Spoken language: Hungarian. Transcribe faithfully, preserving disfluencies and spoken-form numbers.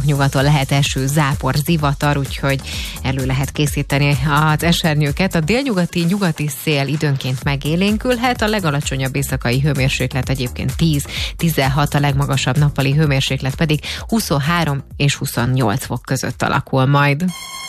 északnyugaton lehet eső, zápor, zivatar, úgyhogy elő lehet készíteni az esernyőket. A délnyugati, nyugati szél időnként megélénkülhet, a legalacsonyabb éjszakai hőmérséklet egyébként tíz-tizenhat, a legmagasabb nappali hőmérséklet pedig huszonhárom és huszonnyolc fok között alakul majd.